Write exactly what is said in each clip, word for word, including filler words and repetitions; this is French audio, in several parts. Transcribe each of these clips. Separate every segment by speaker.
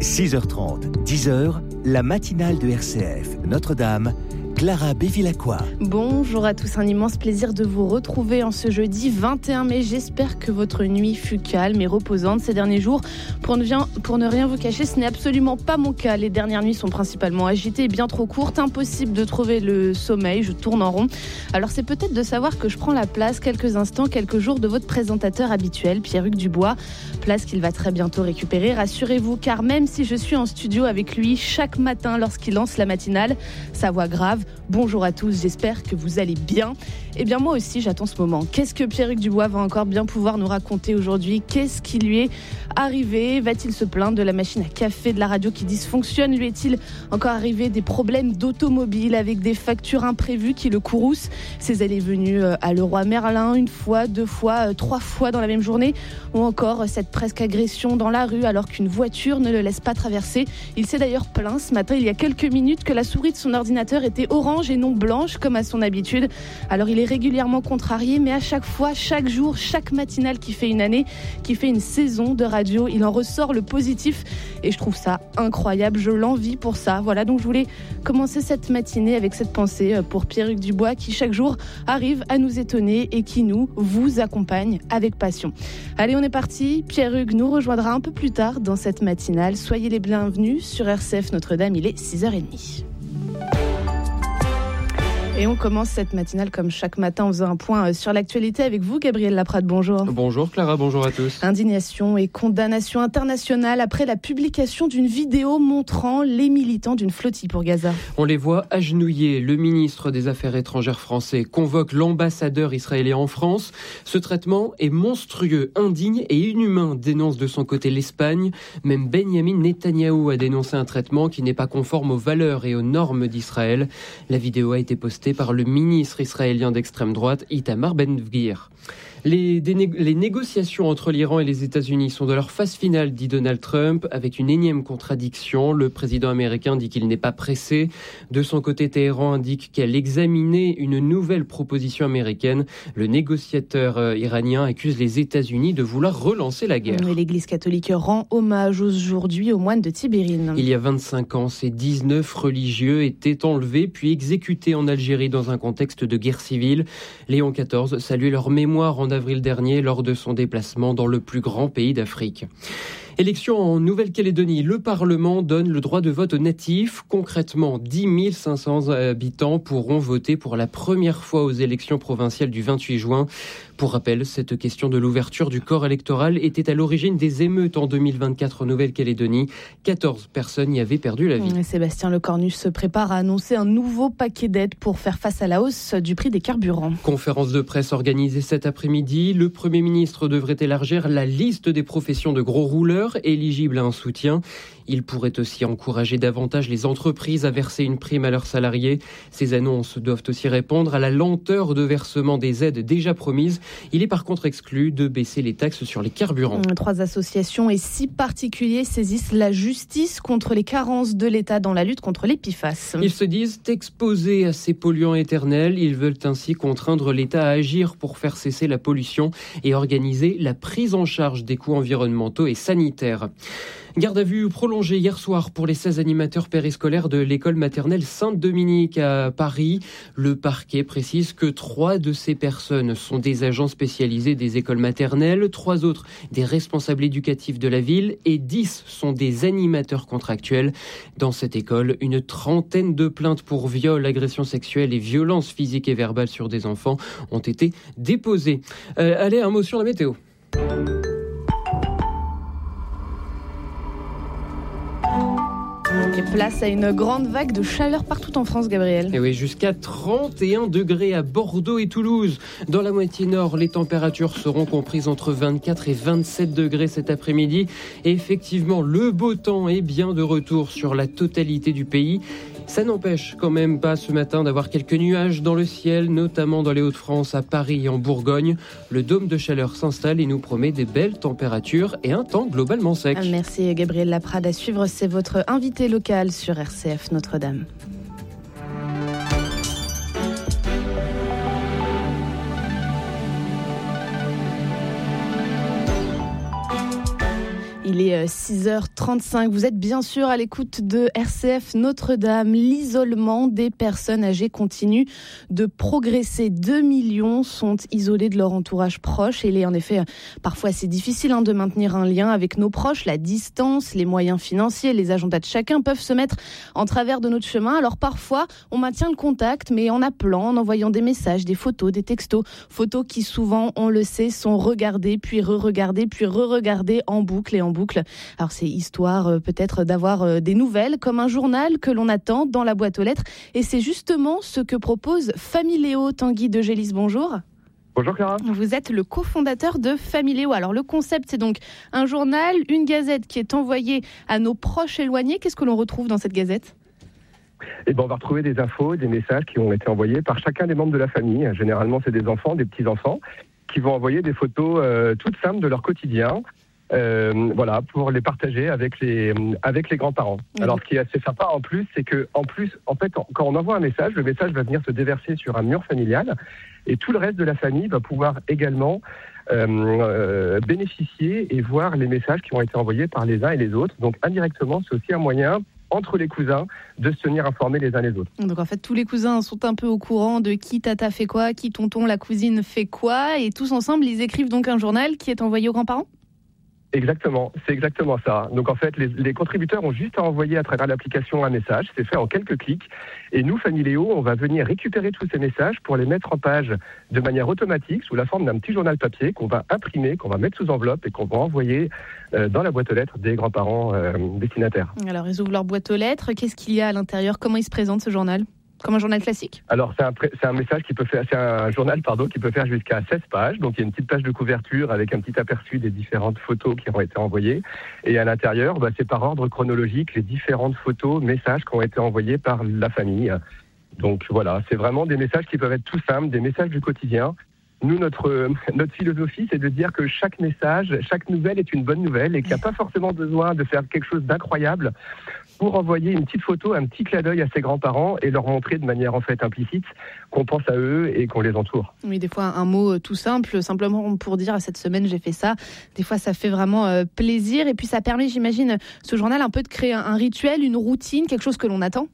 Speaker 1: six heures trente, dix heures, la matinale de R C F Notre-Dame, Clara Bévilacqua.
Speaker 2: Bonjour à tous, un immense plaisir de vous retrouver en ce jeudi vingt et un mai. J'espère que votre nuit fut calme et reposante ces derniers jours. Pour ne, rien, pour ne rien vous cacher, ce n'est absolument pas mon cas. Les dernières nuits sont principalement agitées et bien trop courtes. Impossible de trouver le sommeil, je tourne en rond. Alors c'est peut-être de savoir que je prends la place quelques instants, quelques jours de votre présentateur habituel, Pierre-Hugues Dubois. Place qu'il va très bientôt récupérer, rassurez-vous, car même si je suis en studio avec lui chaque matin lorsqu'il lance la matinale, sa voix grave. Bonjour à tous, j'espère que vous allez bien. Eh bien moi aussi j'attends ce moment. Qu'est-ce que Pierre-Hugues Dubois va encore bien pouvoir nous raconter aujourd'hui ? Qu'est-ce qui lui est arrivé ? Va-t-il se plaindre de la machine à café de la radio qui dysfonctionne ? Lui est-il encore arrivé des problèmes d'automobile avec des factures imprévues qui le courroucent ? Ses allées venues à Leroy Merlin une fois, deux fois, trois fois dans la même journée ? Ou encore cette presque agression dans la rue alors qu'une voiture ne le laisse pas traverser ? Il s'est d'ailleurs plaint ce matin, il y a quelques minutes, que la souris de son ordinateur était orange et non blanche comme à son habitude. Alors il est régulièrement contrarié, mais à chaque fois, chaque jour, chaque matinale qui fait une année, qui fait une saison de radio, il en ressort le positif et je trouve ça incroyable, je l'envie pour ça. Voilà, donc je voulais commencer cette matinée avec cette pensée pour Pierre-Hugues Dubois qui chaque jour arrive à nous étonner et qui nous, vous accompagne avec passion. Allez, on est parti, Pierre-Hugues nous rejoindra un peu plus tard dans cette matinale. Soyez les bienvenus sur R C F Notre-Dame, il est six heures trente. Et on commence cette matinale comme chaque matin en faisant un point sur l'actualité avec vous, Gabriel Laprade. Bonjour.
Speaker 3: Bonjour Clara, bonjour à tous.
Speaker 2: Indignation et condamnation internationale après la publication d'une vidéo montrant les militants d'une flottille pour Gaza.
Speaker 3: On les voit agenouillés. Le ministre des Affaires étrangères français convoque l'ambassadeur israélien en France. Ce traitement est monstrueux, indigne et inhumain, dénonce de son côté l'Espagne. Même Benyamin Netanyahou a dénoncé un traitement qui n'est pas conforme aux valeurs et aux normes d'Israël. La vidéo a été postée par le ministre israélien d'extrême droite, Itamar Ben-Gvir. Les, déné- les négociations entre l'Iran et les États-Unis sont de leur phase finale, dit Donald Trump, avec une énième contradiction. Le président américain dit qu'il n'est pas pressé. De son côté, Téhéran indique qu'elle examinait une nouvelle proposition américaine. Le négociateur euh, iranien accuse les États-Unis de vouloir relancer la guerre.
Speaker 2: Et l'Église catholique rend hommage aujourd'hui aux moines de Tibérine.
Speaker 3: Il y a vingt-cinq ans, ces dix-neuf religieux étaient enlevés puis exécutés en Algérie dans un contexte de guerre civile. Léon quatorze saluait leur mémoire en avril dernier lors de son déplacement dans le plus grand pays d'Afrique. Élection en Nouvelle-Calédonie. Le Parlement donne le droit de vote aux natifs. Concrètement, dix mille cinq cents habitants pourront voter pour la première fois aux élections provinciales du vingt-huit juin. Pour rappel, cette question de l'ouverture du corps électoral était à l'origine des émeutes en deux mille vingt-quatre en Nouvelle-Calédonie. quatorze personnes y avaient perdu la vie.
Speaker 2: Sébastien Lecornu se prépare à annoncer un nouveau paquet d'aides pour faire face à la hausse du prix des carburants.
Speaker 3: Conférence de presse organisée cet après-midi. Le Premier ministre devrait élargir la liste des professions de gros rouleurs éligibles à un soutien. Il pourrait aussi encourager davantage les entreprises à verser une prime à leurs salariés. Ces annonces doivent aussi répondre à la lenteur de versement des aides déjà promises. Il est par contre exclu de baisser les taxes sur les carburants.
Speaker 2: Trois associations et six particuliers saisissent la justice contre les carences de l'État dans la lutte contre les P F A S.
Speaker 3: Ils se disent exposés à ces polluants éternels. Ils veulent ainsi contraindre l'État à agir pour faire cesser la pollution et organiser la prise en charge des coûts environnementaux et sanitaires. Garde à vue prolongée hier soir pour les seize animateurs périscolaires de l'école maternelle Sainte-Dominique à Paris. Le parquet précise que trois de ces personnes sont des agents spécialisés des écoles maternelles, trois autres des responsables éducatifs de la ville et dix sont des animateurs contractuels. Dans cette école, une trentaine de plaintes pour viol, agression sexuelle et violences physiques et verbales sur des enfants ont été déposées. Euh, allez, un mot sur la météo.
Speaker 2: Et place à une grande vague de chaleur partout en France, Gabriel.
Speaker 3: Et oui, jusqu'à trente et un degrés à Bordeaux et Toulouse. Dans la moitié nord, les températures seront comprises entre vingt-quatre et vingt-sept degrés cet après-midi. Et effectivement, le beau temps est bien de retour sur la totalité du pays. Ça n'empêche quand même pas ce matin d'avoir quelques nuages dans le ciel, notamment dans les Hauts-de-France, à Paris et en Bourgogne. Le dôme de chaleur s'installe et nous promet des belles températures et un temps globalement sec.
Speaker 2: Merci Gabriel Laprade. À suivre, c'est votre invité local sur R C F Notre-Dame. Il est six heures trente-cinq. Vous êtes bien sûr à l'écoute de R C F Notre-Dame. L'isolement des personnes âgées continue de progresser. Deux millions sont isolés de leur entourage proche. Et il est en effet parfois assez difficile hein, de maintenir un lien avec nos proches. La distance, les moyens financiers, les agendas de chacun peuvent se mettre en travers de notre chemin. Alors parfois, on maintient le contact, mais en appelant, en envoyant des messages, des photos, des textos. Photos qui souvent, on le sait, sont regardées, puis re-regardées, puis re-regardées en boucle et en boucle. Alors c'est histoire euh, peut-être d'avoir euh, des nouvelles comme un journal que l'on attend dans la boîte aux lettres et c'est justement ce que propose Familéo. Tanguy de Gélis, bonjour.
Speaker 4: Bonjour Clara.
Speaker 2: Vous êtes le cofondateur de Familéo. Alors le concept c'est donc un journal, une gazette qui est envoyée à nos proches éloignés. Qu'est-ce que l'on retrouve dans cette gazette ?
Speaker 4: Eh ben, on va retrouver des infos, des messages qui ont été envoyés par chacun des membres de la famille. Généralement c'est des enfants, des petits-enfants qui vont envoyer des photos euh, toutes simples de leur quotidien. Euh, voilà, pour les partager avec les avec les grands-parents. Mmh. Alors, ce qui est assez sympa en plus, c'est que en plus, en fait, quand on envoie un message, le message va venir se déverser sur un mur familial, et tout le reste de la famille va pouvoir également euh, euh, bénéficier et voir les messages qui ont été envoyés par les uns et les autres. Donc, indirectement, c'est aussi un moyen entre les cousins de se tenir informés les uns les autres.
Speaker 2: Donc en fait, tous les cousins sont un peu au courant de qui tata fait quoi, qui tonton, la cousine fait quoi, et tous ensemble, ils écrivent donc un journal qui est envoyé aux grands-parents ?
Speaker 4: Exactement, c'est exactement ça. Donc en fait, les, les contributeurs ont juste à envoyer à travers l'application un message, c'est fait en quelques clics. Et nous, Familéo, on va venir récupérer tous ces messages pour les mettre en page de manière automatique, sous la forme d'un petit journal papier qu'on va imprimer, qu'on va mettre sous enveloppe et qu'on va envoyer euh, dans la boîte aux lettres des grands-parents euh, destinataires.
Speaker 2: Alors ils ouvrent leur boîte aux lettres, qu'est-ce qu'il y a à l'intérieur ? Comment il se présente ce journal ? Comme un journal classique ?
Speaker 4: Alors c'est un, c'est un message qui peut faire, c'est un journal pardon qui peut faire jusqu'à seize pages. Donc il y a une petite page de couverture avec un petit aperçu des différentes photos qui ont été envoyées. Et à l'intérieur, bah, c'est par ordre chronologique les différentes photos, messages qui ont été envoyés par la famille. Donc voilà, c'est vraiment des messages qui peuvent être tout simples, des messages du quotidien. Nous, notre, notre philosophie, c'est de dire que chaque message, chaque nouvelle est une bonne nouvelle et qu'il n'y a pas forcément besoin de faire quelque chose d'incroyable pour envoyer une petite photo, un petit clin d'œil à ses grands-parents et leur montrer de manière en fait implicite qu'on pense à eux et qu'on les entoure.
Speaker 2: Oui, des fois un mot tout simple, simplement pour dire cette semaine j'ai fait ça. Des fois ça fait vraiment euh, plaisir et puis ça permet, j'imagine, ce journal un peu de créer un, un rituel, une routine, quelque chose que l'on attend.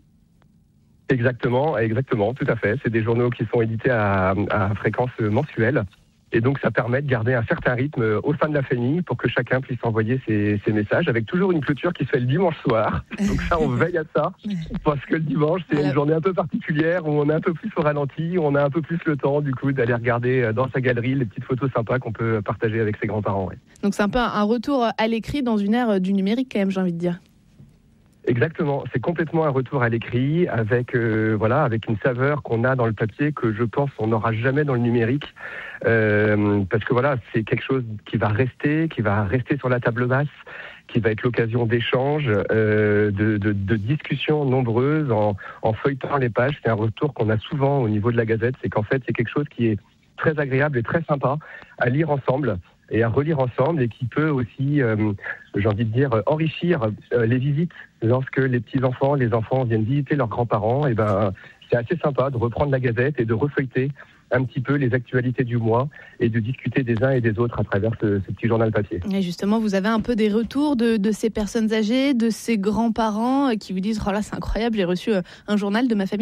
Speaker 4: Exactement, exactement, tout à fait. C'est des journaux qui sont édités à, à fréquence mensuelle. Et donc, ça permet de garder un certain rythme au sein de la famille pour que chacun puisse envoyer ses, ses messages avec toujours une clôture qui se fait le dimanche soir. Donc ça, on veille à ça parce que le dimanche, c'est une journée un peu particulière où on est un peu plus au ralenti, où on a un peu plus le temps, du coup, d'aller regarder dans sa galerie les petites photos sympas qu'on peut partager avec ses grands-parents. Ouais.
Speaker 2: Donc, c'est un peu un retour à l'écrit dans une ère du numérique quand même, j'ai envie de dire.
Speaker 4: Exactement, c'est complètement un retour à l'écrit avec euh, voilà avec une saveur qu'on a dans le papier que je pense on n'aura jamais dans le numérique euh, parce que voilà c'est quelque chose qui va rester, qui va rester sur la table basse, qui va être l'occasion d'échanges, euh, de, de, de discussions nombreuses en, en feuilletant les pages. C'est un retour qu'on a souvent au niveau de la Gazette, c'est qu'en fait c'est quelque chose qui est très agréable et très sympa à lire ensemble et à relire ensemble et qui peut aussi, euh, j'ai envie de dire, enrichir euh, les visites. Lorsque les petits-enfants, les enfants viennent visiter leurs grands-parents, et ben, c'est assez sympa de reprendre la Gazette et de refeuilleter un petit peu les actualités du mois et de discuter des uns et des autres à travers ce, ce petit journal papier.
Speaker 2: Et justement, vous avez un peu des retours de, de ces personnes âgées, de ces grands-parents qui vous disent « Oh là, c'est incroyable, j'ai reçu un journal de ma famille ».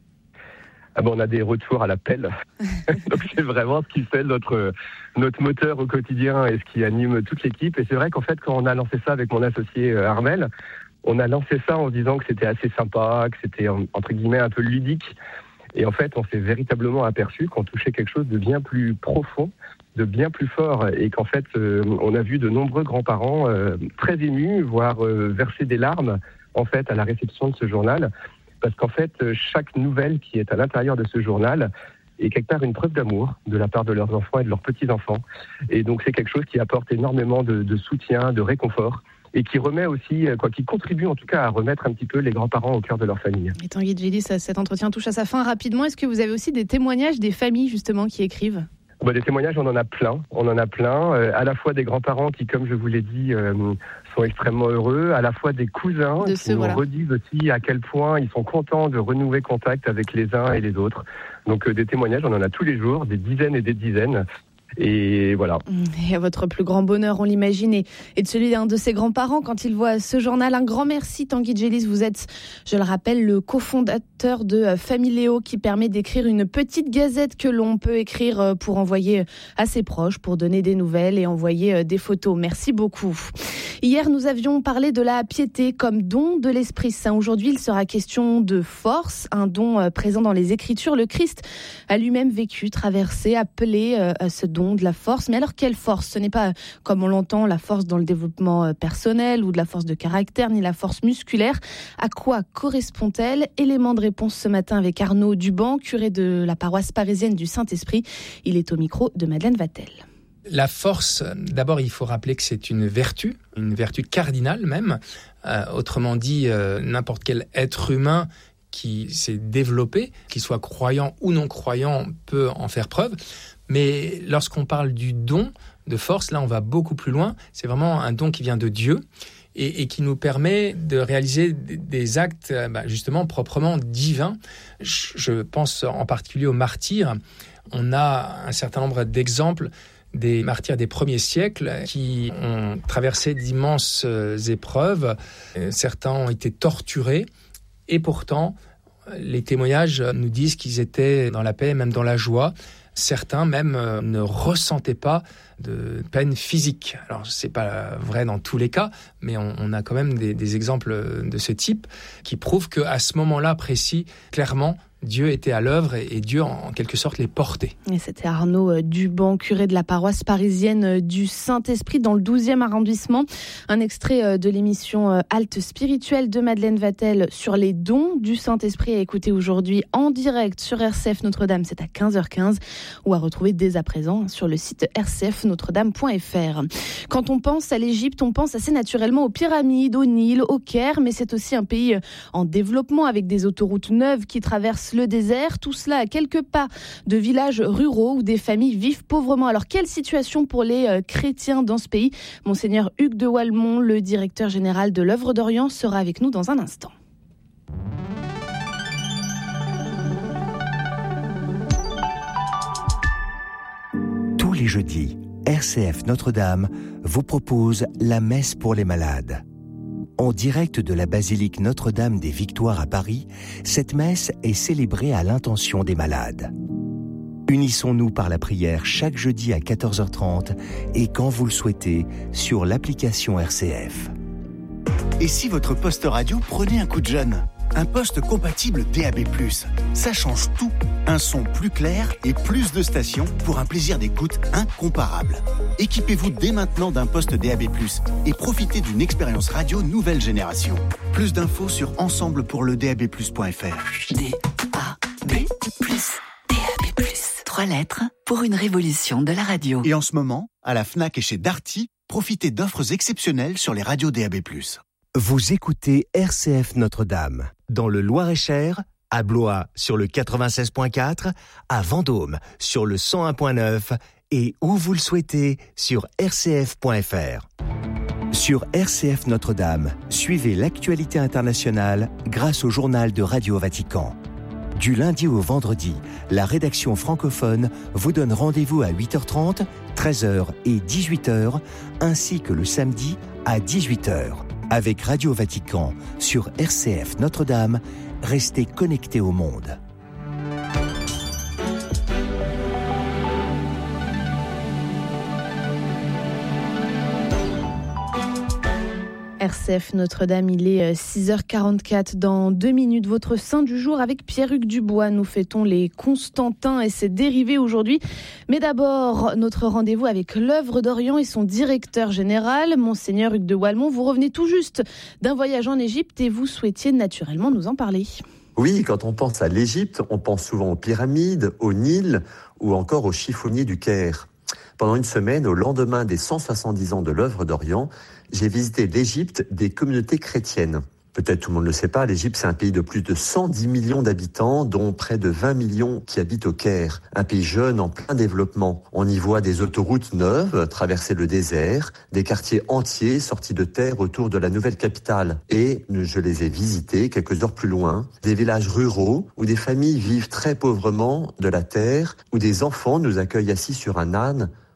Speaker 4: Ah ben, on a des retours à la pelle. Donc c'est vraiment ce qui fait notre notre moteur au quotidien et ce qui anime toute l'équipe. Et c'est vrai qu'en fait, quand on a lancé ça avec mon associé Armel, on a lancé ça en se disant que c'était assez sympa, que c'était entre guillemets un peu ludique. Et en fait, on s'est véritablement aperçu qu'on touchait quelque chose de bien plus profond, de bien plus fort. Et qu'en fait, euh, on a vu de nombreux grands-parents euh, très émus, voire euh, verser des larmes en fait à la réception de ce journal. Parce qu'en fait, chaque nouvelle qui est à l'intérieur de ce journal est quelque part une preuve d'amour de la part de leurs enfants et de leurs petits-enfants. Et donc, c'est quelque chose qui apporte énormément de, de soutien, de réconfort, et qui remet aussi, quoi, qui contribue en tout cas à remettre un petit peu les grands-parents au cœur de leur famille.
Speaker 2: Et Tanguy de Gélis, cet entretien touche à sa fin rapidement. Est-ce que vous avez aussi des témoignages des familles, justement, qui écrivent ?
Speaker 4: Bah, des témoignages, on en a plein. On en a plein. Euh, à la fois des grands-parents qui, comme je vous l'ai dit, euh, sont extrêmement heureux. À la fois des cousins
Speaker 2: de
Speaker 4: qui
Speaker 2: ce,
Speaker 4: nous
Speaker 2: voilà.
Speaker 4: redisent aussi à quel point ils sont contents de renouer contact avec les uns et les autres. Donc euh, des témoignages, on en a tous les jours, des dizaines et des dizaines. Et voilà.
Speaker 2: Et à votre plus grand bonheur, on l'imagine, et, et de celui d'un de ses grands-parents quand il voit ce journal. Un grand merci Tanguy Djelis. Vous êtes, je le rappelle, le cofondateur de Familéo qui permet d'écrire une petite gazette que l'on peut écrire pour envoyer à ses proches, pour donner des nouvelles et envoyer des photos. Merci beaucoup. Hier, nous avions parlé de la piété comme don de l'Esprit Saint. Aujourd'hui, il sera question de force, un don présent dans les Écritures. Le Christ a lui-même vécu, traversé, appelé à ce don de la force. Mais alors, quelle force ? Ce n'est pas, comme on l'entend, la force dans le développement personnel ou de la force de caractère, ni la force musculaire. À quoi correspond-elle ? Élément de réponse ce matin avec Arnaud Duban, curé de la paroisse parisienne du Saint-Esprit. Il est au micro de Madeleine Vatel.
Speaker 5: La force, d'abord, il faut rappeler que c'est une vertu, une vertu cardinale même. Euh, autrement dit, euh, n'importe quel être humain qui s'est développé, qu'il soit croyant ou non croyant, peut en faire preuve. Mais lorsqu'on parle du don de force, là, on va beaucoup plus loin. C'est vraiment un don qui vient de Dieu et, et qui nous permet de réaliser des actes, bah, justement, proprement divins. Je pense en particulier aux martyrs. On a un certain nombre d'exemples des martyrs des premiers siècles qui ont traversé d'immenses épreuves. Certains ont été torturés et pourtant, les témoignages nous disent qu'ils étaient dans la paix et même dans la joie. Certains même ne ressentaient pas de peine physique. Alors, c'est pas vrai dans tous les cas, mais on, on a quand même des, des exemples de ce type qui prouvent qu'à ce moment-là précis, clairement, Dieu était à l'œuvre et Dieu, en quelque sorte, les portait.
Speaker 2: Et c'était Arnaud Duban, curé de la paroisse parisienne du Saint-Esprit dans le douzième arrondissement. Un extrait de l'émission Halte spirituelle de Madeleine Vatel sur les dons du Saint-Esprit à écouter aujourd'hui en direct sur R C F Notre-Dame. C'est à quinze heures quinze ou à retrouver dès à présent sur le site r c f notre dame point f r. Quand on pense à l'Égypte, on pense assez naturellement aux pyramides, au Nil, au Caire, mais c'est aussi un pays en développement avec des autoroutes neuves qui traversent le désert, tout cela à quelques pas de villages ruraux où des familles vivent pauvrement. Alors, quelle situation pour les euh, chrétiens dans ce pays ? Monseigneur Hugues de Walmont, le directeur général de l'Œuvre d'Orient, sera avec nous dans un instant.
Speaker 1: Tous les jeudis, R C F Notre-Dame vous propose la messe pour les malades. En direct de la basilique Notre-Dame des Victoires à Paris, cette messe est célébrée à l'intention des malades. Unissons-nous par la prière chaque jeudi à quatorze heures trente et quand vous le souhaitez sur l'application R C F.
Speaker 6: Et si votre poste radio prenait un coup de jeune ? Un poste compatible D A B plus, ça change tout. Un son plus clair et plus de stations pour un plaisir d'écoute incomparable. Équipez-vous dès maintenant d'un poste D A B plus et profitez d'une expérience radio nouvelle génération. Plus d'infos sur ensemble pour le d a b plus point f r.
Speaker 7: D A B plus, D A B plus. Trois lettres pour une révolution de la radio.
Speaker 6: Et en ce moment, à la Fnac et chez Darty, profitez d'offres exceptionnelles sur les radios D A B plus.
Speaker 1: Vous écoutez R C F Notre-Dame, dans le Loir-et-Cher, à Blois sur le quatre-vingt-seize point quatre, à Vendôme sur le cent un point neuf et où vous le souhaitez sur r c f point f r. Sur R C F Notre-Dame, suivez l'actualité internationale grâce au journal de Radio Vatican. Du lundi au vendredi, la rédaction francophone vous donne rendez-vous à huit heures trente, treize heures et dix-huit heures, ainsi que le samedi à dix-huit heures. Avec Radio Vatican sur R C F Notre-Dame, restez connectés au monde.
Speaker 2: R C F Notre-Dame, il est six heures quarante-quatre. Dans deux minutes, votre saint du jour avec Pierre-Hugues Dubois. Nous fêtons les Constantins et ses dérivés aujourd'hui. Mais d'abord, notre rendez-vous avec l'Œuvre d'Orient et son directeur général, Monseigneur Hugues de Walmont. Vous revenez tout juste d'un voyage en Égypte et vous souhaitiez naturellement nous en parler.
Speaker 8: Oui, quand on pense à l'Égypte, on pense souvent aux pyramides, au Nil ou encore aux chiffonniers du Caire. Pendant une semaine, au lendemain des cent soixante-dix ans de l'Œuvre d'Orient, j'ai visité l'Égypte des communautés chrétiennes. Peut-être tout le monde ne le sait pas, l'Égypte c'est un pays de plus de cent dix millions d'habitants, dont près de vingt millions qui habitent au Caire. Un pays jeune en plein développement. On y voit des autoroutes neuves traverser le désert, des quartiers entiers sortis de terre autour de la nouvelle capitale. Et je les ai visités quelques heures plus loin, des villages ruraux où des familles vivent très pauvrement de la terre, où des enfants nous accueillent assis sur un âne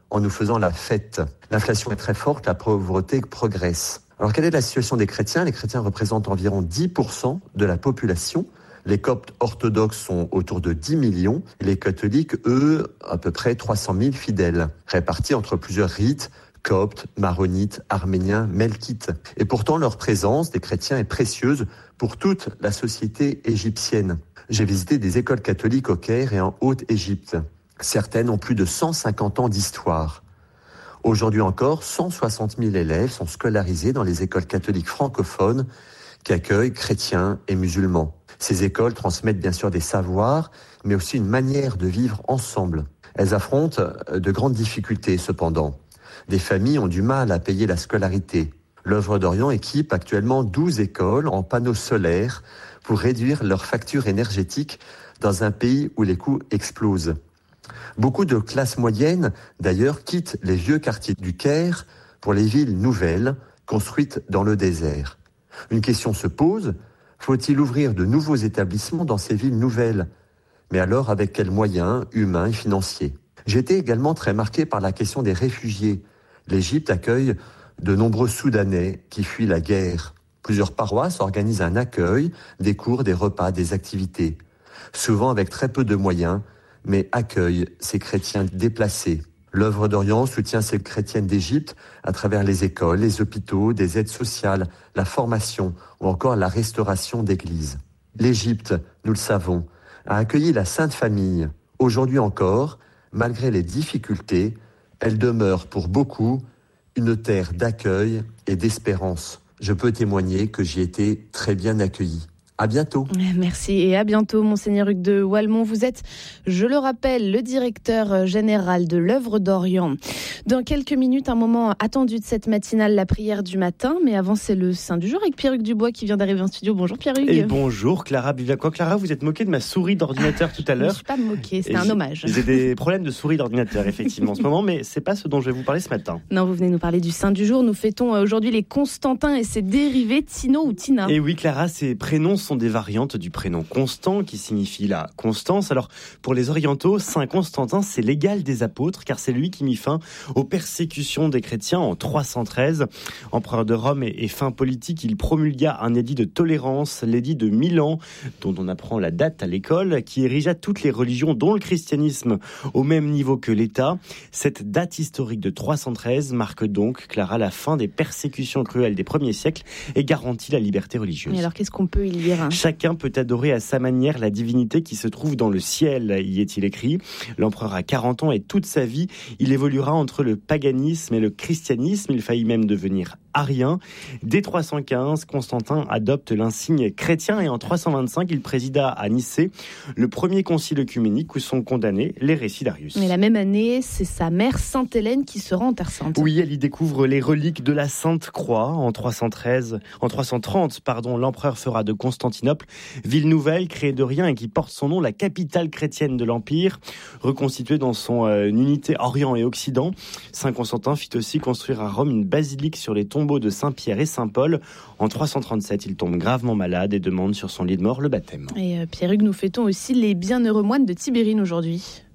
Speaker 8: en nous faisant la fête. L'inflation est très forte, la pauvreté progresse. Alors quelle est la situation des chrétiens ? Les chrétiens représentent environ dix pour cent de la population. Les coptes orthodoxes sont autour de dix millions. Et les catholiques, eux, à peu près trois cent mille fidèles, répartis entre plusieurs rites, coptes, maronites, arméniens, melkites. Et pourtant, leur présence des chrétiens est précieuse pour toute la société égyptienne. J'ai visité des écoles catholiques au Caire et en Haute-Égypte. Certaines ont plus de cent cinquante ans d'histoire. Aujourd'hui encore, cent soixante mille élèves sont scolarisés dans les écoles catholiques francophones qui accueillent chrétiens et musulmans. Ces écoles transmettent bien sûr des savoirs, mais aussi une manière de vivre ensemble. Elles affrontent de grandes difficultés cependant. Des familles ont du mal à payer la scolarité. L'Œuvre d'Orient équipe actuellement douze écoles en panneaux solaires pour réduire leur facture énergétique dans un pays où les coûts explosent. Beaucoup de classes moyennes, d'ailleurs, quittent les vieux quartiers du Caire pour les villes nouvelles, construites dans le désert. Une question se pose, faut-il ouvrir de nouveaux établissements dans ces villes nouvelles ? Mais alors, avec quels moyens humains et financiers ? J'ai été également très marqué par la question des réfugiés. L'Égypte accueille de nombreux Soudanais qui fuient la guerre. Plusieurs paroisses organisent un accueil, des cours, des repas, des activités. Souvent avec très peu de moyens, mais accueille ces chrétiens déplacés. L'Œuvre d'Orient soutient ces chrétiennes d'Égypte à travers les écoles, les hôpitaux, des aides sociales, la formation ou encore la restauration d'églises. L'Égypte, nous le savons, a accueilli la Sainte Famille. Aujourd'hui encore, malgré les difficultés, elle demeure pour beaucoup une terre d'accueil et d'espérance. Je peux témoigner que j'y ai été très bien accueilli. À bientôt.
Speaker 2: Merci et à bientôt, Monseigneur Hugues de Walmont. Vous êtes, je le rappelle, le directeur général de l'Œuvre d'Orient. Dans quelques minutes, un moment attendu de cette matinale, la prière du matin. Mais avant, c'est le Saint du jour avec Pierre-Hugues Dubois qui vient d'arriver en studio. Bonjour Pierre-Hugues.
Speaker 9: Et bonjour Clara Biviaco. Clara, vous êtes moquée de ma souris d'ordinateur tout à l'heure.
Speaker 2: Je ne suis pas moquée, c'était un hommage.
Speaker 9: J'ai des problèmes de souris d'ordinateur, effectivement, en ce moment, mais c'est pas ce dont je vais vous parler ce matin.
Speaker 2: Non, vous venez nous parler du Saint du jour. Nous fêtons aujourd'hui les Constantins et ses dérivés, Tino ou Tina.
Speaker 9: Et oui, Clara, ces prénoms sont des variantes du prénom Constant qui signifie la constance. Alors pour les orientaux, Saint Constantin c'est l'égal des apôtres car c'est lui qui mit fin aux persécutions des chrétiens en trois cent treize. Empereur de Rome et, et fin politique, il promulgua un édit de tolérance, l'édit de Milan, dont on apprend la date à l'école, qui érigea toutes les religions dont le christianisme au même niveau que l'État. Cette date historique de trois cent treize marque donc, Clara, la fin des persécutions cruelles des premiers siècles et garantit la liberté religieuse.
Speaker 2: Et alors qu'est-ce qu'on peut y lire ?
Speaker 9: Chacun peut adorer à sa manière la divinité qui se trouve dans le ciel, y est-il écrit. L'empereur a quarante ans et toute sa vie, il évoluera entre le paganisme et le christianisme. Il faillit même devenir arien. Dès trois cent quinze, Constantin adopte l'insigne chrétien et en trois cent vingt-cinq, il présida à Nicée le premier concile œcuménique où sont condamnés les récits d'Arius.
Speaker 2: Mais la même année, c'est sa mère Sainte Hélène qui se rend en Terre Sainte.
Speaker 9: Oui, elle y découvre les reliques de la Sainte Croix. En trois cent treize, en trois cent trente, pardon, l'empereur fera de Constantinople ville nouvelle, créée de rien et qui porte son nom, la capitale chrétienne de l'Empire, reconstituée dans son euh, unité Orient et Occident. Saint Constantin fit aussi construire à Rome une basilique sur les tombeaux de Saint-Pierre et Saint-Paul. En trois cent trente-sept, il tombe gravement malade et demande sur son lit de mort le baptême.
Speaker 2: Et euh, Pierre-Hugues, nous fêtons aussi les bienheureux moines de Tibérine aujourd'hui.